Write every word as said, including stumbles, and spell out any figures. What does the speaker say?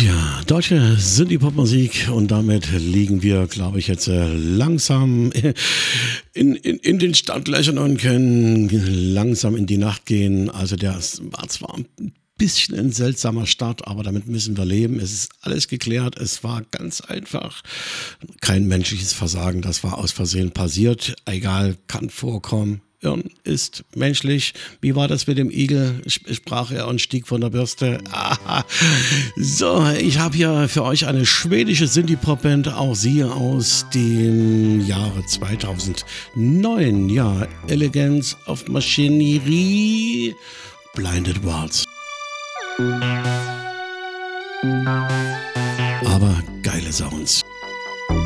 Tja, deutsche Synthie-Pop-Musik und damit liegen wir, glaube ich, jetzt äh, langsam in, in, in den Startlöchern und können langsam in die Nacht gehen. Also der war zwar ein bisschen ein seltsamer Start, aber damit müssen wir leben. Es ist alles geklärt, es war ganz einfach. Kein menschliches Versagen, das war aus Versehen passiert. Egal, kann vorkommen. Irren ist menschlich. Wie war das mit dem Igel? Sprach er und stieg von der Bürste. Aha. So, ich habe hier für euch eine schwedische Synthie-Pop-Band, auch sie aus dem Jahre zweitausendneun. Ja, Elegance of Machinery, Blinded Words. Aber geile Sounds.